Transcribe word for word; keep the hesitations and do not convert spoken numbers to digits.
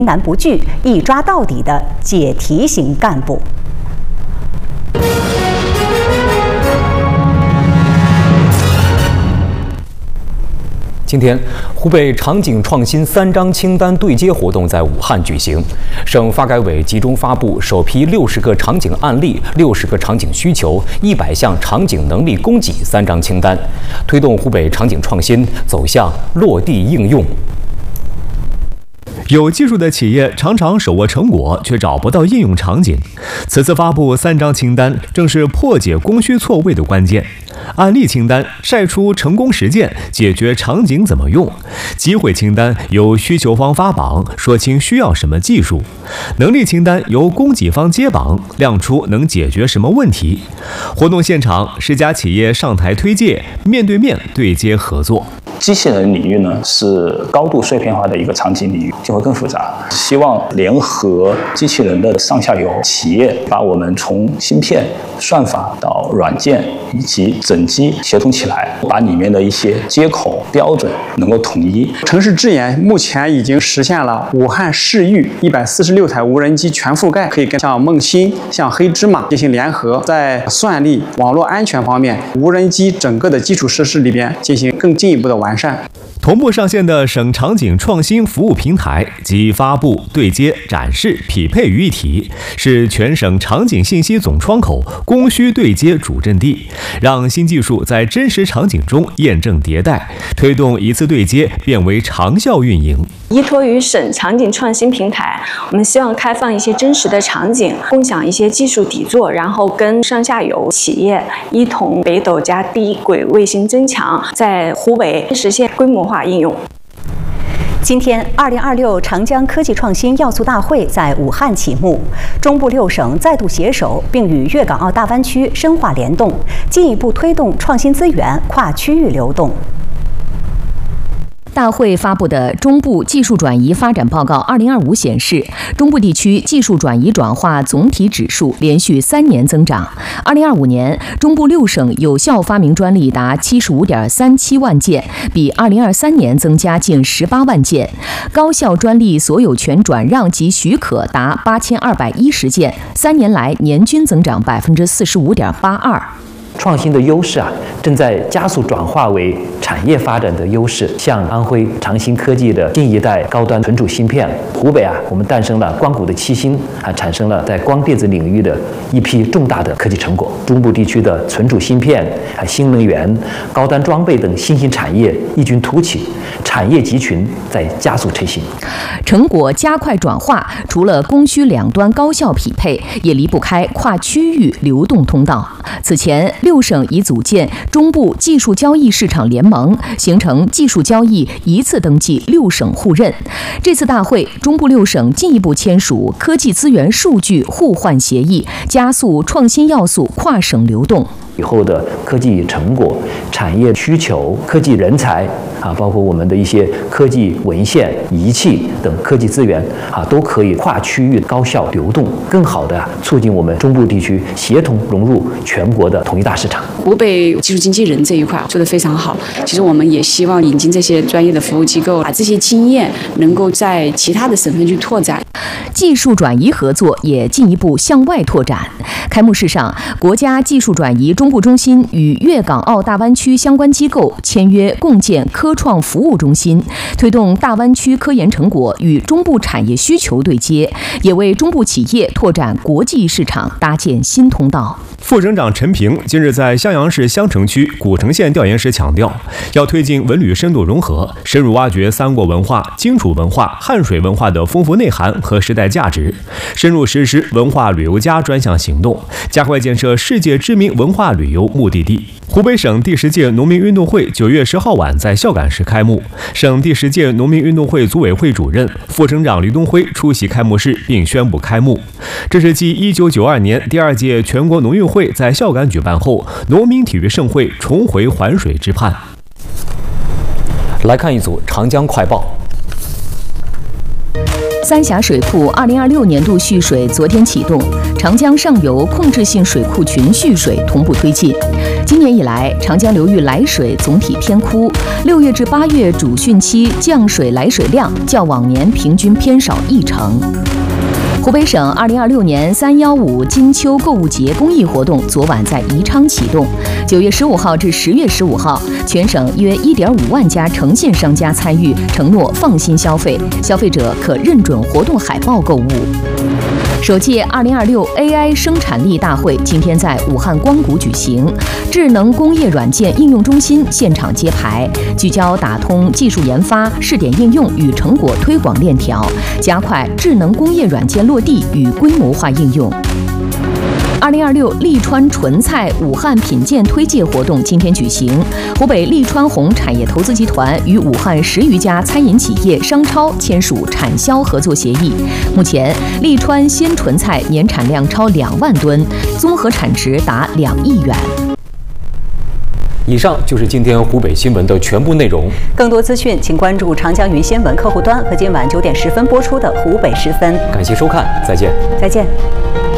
难不惧、一抓到底的解题型干部。 今天，湖北场景创新三张清单对接活动在武汉举行。省发改委集中发布首批六十个场景案例、六十个场景需求、一百项场景能力供给三张清单，推动湖北场景创新走向落地应用。 有技术的企业常常手握成果，却找不到应用场景。此次发布三张清单，正是破解供需错位的关键。案例清单晒出成功实践，解决场景怎么用；机会清单由需求方发榜，说清需要什么技术；能力清单由供给方接榜，亮出能解决什么问题。活动现场，十家企业上台推介，面对面对接合作。 机器人领域呢是高度碎片化的一个场景领域，就会更复杂。希望联合机器人的上下游企业，把我们从芯片、算法到软件以及整机协同起来，把里面的一些接口标准能够统一。 城市智研目前已经实现了武汉市域一百四十六台无人机全覆盖，可以跟像梦星、像黑芝麻进行联合，在算力、网络安全方面，无人机整个的基础设施里边进行更进一步的完善。 完善。 同步上线的省场景创新服务平台及发布、对接、展示、匹配于一体，是全省场景信息总窗口、供需对接主阵地，让新技术在真实场景中验证迭代，推动一次对接变为长效运营。 依托于省场景创新平台，我们希望开放一些真实的场景，共享一些技术底座，然后跟上下游企业一同北斗加低轨卫星增强，在湖北实现规模化应用。 今天，二零二六长江科技创新要素大会在武汉启幕，中部六省再度携手，并与粤港澳大湾区深化联动，进一步推动创新资源跨区域流动。 大会发布的《中部技术转移发展报告二零二五》显示，中部地区技术转移转化总体指数连续三年增长。二零二五年，中部六省有效发明专利达七十五点三七万件，比二零二三年增加近十八万件；高效专利所有权转让及许可达八千二百一十件，三年来年均增长百分之四十五点八二。 创新的优势啊，正在加速转化为产业发展的优势。像安徽长兴科技的新一代高端存储芯片，湖北啊，我们诞生了光谷的七星啊，产生了在光电子领域的一批重大的科技成果。中部地区的存储芯片、啊新能源、高端装备等新兴产业异军突起，产业集群在加速成型。 成果加快转化，除了供需两端高效匹配，也离不开跨区域流动通道。此前， 六省已组建中部技术交易市场联盟，形成技术交易一次登记、六省互认。这次大会，中部六省进一步签署科技资源数据互换协议，加速创新要素跨省流动。 以后的科技成果、产业需求、科技人才啊，包括我们的一些科技文献、仪器等科技资源啊，都可以跨区域高效流动，更好的促进我们中部地区协同融入全国的统一大市场。 湖北技术经纪人这一块做得非常好，其实我们也希望引进这些专业的服务机构，把这些经验能够在其他的省份去拓展。 技术转移合作也进一步向外拓展。开幕式上，国家技术转移中部中心与粤港澳大湾区相关机构签约共建科创服务中心，推动大湾区科研成果与中部产业需求对接，也为中部企业拓展国际市场搭建新通道。 副省长陈平近日在襄阳市襄城区古城县调研时强调，要推进文旅深度融合，深入挖掘三国文化、荆楚文化、汉水文化的丰富内涵和时代价值，深入实施文化旅游加专项行动，加快建设世界知名文化旅游目的地。湖北省第十届农民运动会九月十号晚在孝感市开幕，省第十届农民运动会组委会主任、副省长李东辉出席开幕式并宣布开幕。这是继一九九二年第二届全国农运会在孝感举办后，农民体育盛会重回环水之畔。 来看一组长江快报。 三峡水库二零二六年度蓄水昨天启动，长江上游控制性水库群蓄水同步推进。今年以来，长江流域来水总体偏枯，六月至八月主汛期降水来水量较往年平均偏少一成。湖北省二零二六年三幺五金秋购物节公益活动昨晚在宜昌启动，九月十五号至十月十五号，全省约一点五万家诚信商家参与，承诺放心消费，消费者可认准活动海报购物。首届二零二六 A I 生产力大会今天在武汉光谷举行，智能工业软件应用中心现场揭牌，聚焦打通技术研发、试点应用与成果推广链条，加快智能工业软件落地与规模化应用。二零二六利川纯菜武汉品鉴推介活动今天举行，湖北利川红产业投资集团与武汉十余家餐饮企业商超签署产销合作协议。目前，利川鲜纯菜年产量超两万吨，综合产值达两亿元。 以上就是今天湖北新闻的全部内容。 更多资讯，请关注长江云新闻客户端和今晚九点十分播出的湖北时分。 感谢收看，再见。 再见。